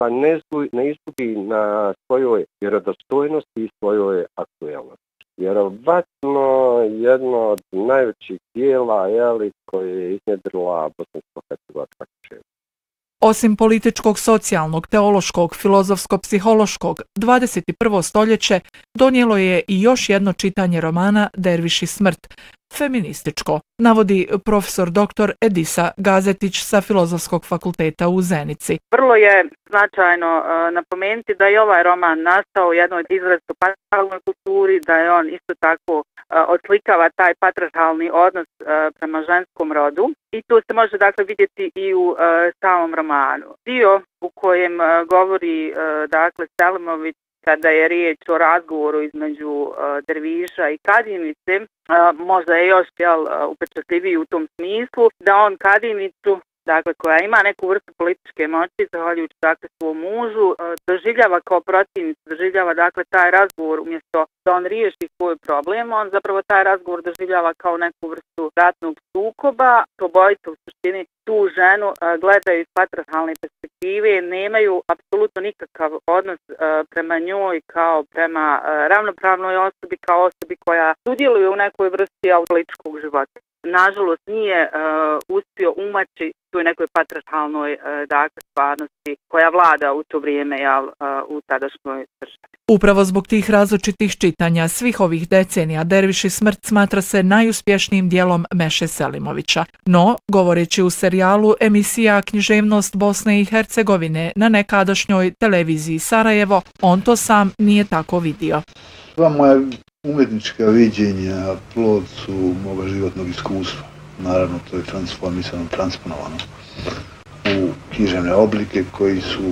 pa ne izgubi na svojoj vjerodostojnosti i svojoj aktuelnosti. Vjerovatno jedno od najvećih dijela koje je iznjedrila bosansko-hercegovačka književnost. Osim političkog, socijalnog, teološkog, filozofsko-psihološkog, 21. stoljeće donijelo je i još jedno čitanje romana Derviš i smrt, feminističko, navodi profesor dr. Edisa Gazetić sa Filozofskog fakulteta u Zenici. Vrlo je značajno napomenuti da je ovaj roman nastao u jednoj izrazito patriarhalnoj kulturi, da je on isto tako odslikava taj patriarhalni odnos prema ženskom rodu i to se može dakle vidjeti i u samom romanu. Dio u kojem govori dakle Selimović kada je riječ o razgovoru između Derviša i Kadimice, možda je još upečatljiviji u tom smislu, da on Kadimicu, dakle koja ima neku vrstu političke moći, zahvaljujući dakle svom mužu, doživljava kao protivnicu, doživljava dakle taj razgovor umjesto da on riješi svoj problem, on zapravo taj razgovor doživljava kao neku vrstu ratnog sukoba. Obojica u suštini tu ženu gledaju iz patriarhalne perspektive, nemaju apsolutno nikakav odnos prema njoj kao prema ravnopravnoj osobi, kao osobi koja sudjeluje u nekoj vrsti političkog života. Nažalost nije uspio umaći toj nekoj patriarhalnoj stvarnosti koja vlada u to vrijeme u tadašnjoj državi. Upravo zbog tih različitih čitanja svih ovih decenija Derviš i smrt smatra se najuspješnijim dijelom Meše Selimovića. No, govoreći u serijalu emisija Književnost Bosne i Hercegovine na nekadašnjoj televiziji Sarajevo, on to sam nije tako vidio. Sva moja umjetnička viđenja plod su moga životnog iskustva. Naravno, to je transformisano, transponovano u književne oblike koji su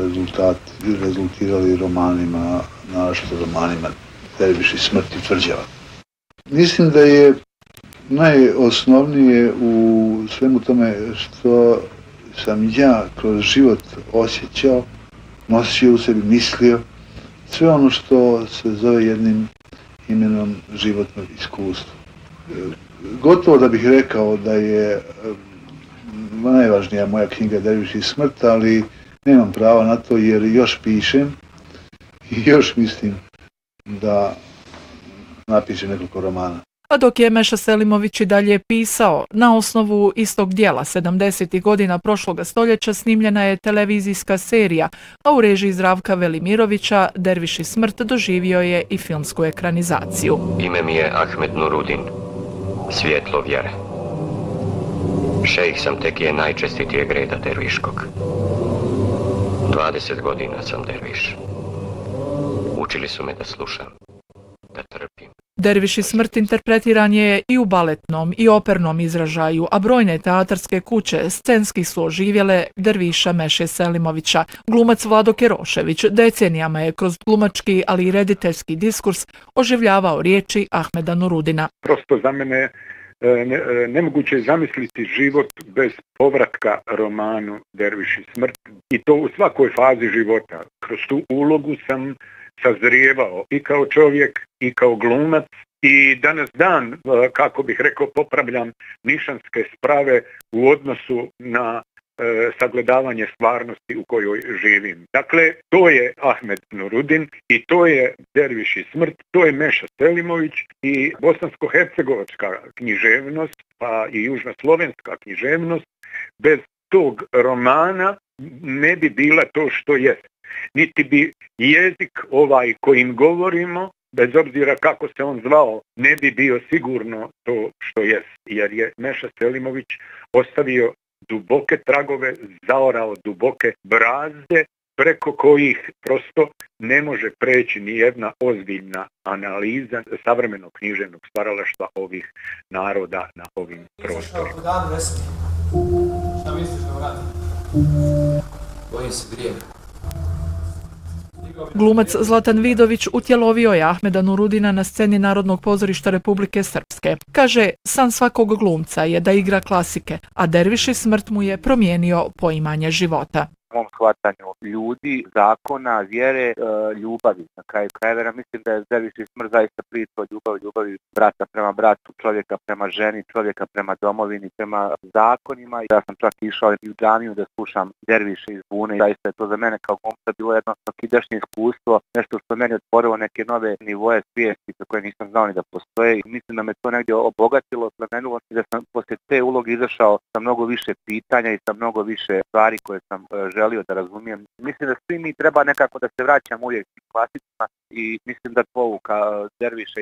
rezultirali romanima, naročito romanima Derviš i smrt i tvrđava. Mislim da je najosnovnije u svemu tome što sam ja kroz život osjećao, nosio u sebi, mislio, sve ono što se zove jednim imenom životnog iskustva. Gotovo da bih rekao da je najvažnija moja knjiga Derviš i smrt, ali nemam prava na to jer još pišem i još mislim da napišem nekoliko romana. A dok je Meša Selimović i dalje pisao, na osnovu istog dijela 70. godina prošloga stoljeća snimljena je televizijska serija, a u režiji Zdravka Velimirovića Derviš i smrt doživio je i filmsku ekranizaciju. Ime mi je Ahmed Nurudin, svjetlo vjere. Šejh sam tekije najčestitijeg reda derviškog. 20 godina sam derviš. Učili su me da slušam, da trpim. Derviš i smrt interpretiran je i u baletnom i opernom izražaju, a brojne teatarske kuće scenski su oživjele Derviša Meše Selimovića. Glumac Vlado Kerošević decenijama je kroz glumački, ali i rediteljski diskurs oživljavao riječi Ahmeda Nurudina. Prosto za mene nemoguće je zamisliti život bez povratka romanu Derviš i smrt i to u svakoj fazi života. Kroz tu ulogu sam sazrijevao i kao čovjek i kao glumac i danas dan, kako bih rekao, popravljam nišanske sprave u odnosu na sagledavanje stvarnosti u kojoj živim. Dakle, to je Ahmed Nurudin i to je Derviš i smrt, to je Meša Selimović i bosansko-hercegovačka književnost, pa i južnoslovenska književnost. Bez tog romana ne bi bila to što jest. Niti bi jezik ovaj kojim govorimo, bez obzira kako se on zvao, ne bi bio sigurno to što jest. Jer je Meša Selimović ostavio duboke tragove, zaorao duboke brazde, preko kojih prosto ne može preći ni jedna ozbiljna analiza savremenog književnog stvaralaštva ovih naroda na ovim prostorima. Šta misliš da uradim? Bojim se grijeha. Glumac Zlatan Vidović utjelovio je Ahmeda Nurudina na sceni Narodnog pozorišta Republike Srpske. Kaže, san svakog glumca je da igra klasike, a Derviš i smrt mu je promijenio poimanje života. mom shvatanju ljudi, zakona, vjere, ljubavi. Na kraju krajeva mislim da je Derviš i smrt zaista priča o ljubavi brata prema bratu, čovjeka prema ženi, čovjeka prema domovini, prema zakonima. Ja sam čak išao i u džamiju da slušam Derviša iz Bune i zaista je to za mene kao glumca bilo jedno svakidašnje iskustvo, nešto što meni otvorilo neke nove nivoje svijesti za koje nisam znao ni da postoje i mislim da me to negdje obogatilo, plemenilo i da sam poslije te uloge izašao sa mnogo više pitanja i sa mnogo više stvari koje sam želio da razumijem. Mislim da svi mi treba nekako da se vraćamo uvijek s klasicima i mislim da povuka Derviša